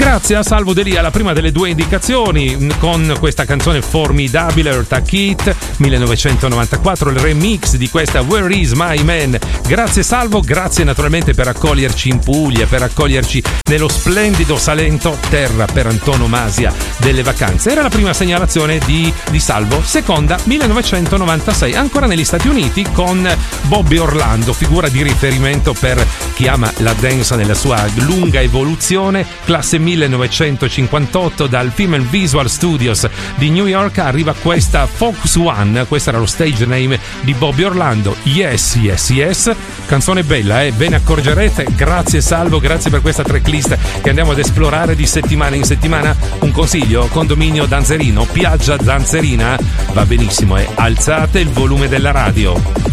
Grazie a Salvo Delia, la prima delle due indicazioni, con questa canzone formidabile, Eartha Kitt, 1994, il remix di questa Where Is My Man. Grazie Salvo, grazie naturalmente per accoglierci in Puglia, per accoglierci nello splendido Salento, terra per antonomasia delle vacanze. Era la prima segnalazione di Salvo. Seconda, 1996, ancora negli Stati Uniti, con Bobby Orlando, figura di riferimento per chi ama la dance nella sua lunga evoluzione. Classe 1958, dal Film and Visual Studios di New York arriva questa Focus One, questo era lo stage name di Bobby Orlando. Yes, yes, yes, canzone bella, ve ne accorgerete. Grazie Salvo, grazie per questa tracklist che andiamo ad esplorare di settimana in settimana. Un consiglio: condominio Danzerino, piaggia Danzerina, va benissimo, alzate il volume della radio.